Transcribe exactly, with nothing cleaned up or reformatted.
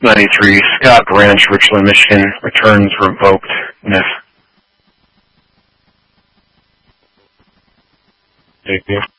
ninety-three, Scott Branch, Richland, Michigan, returns revoked. N I F. Thank you.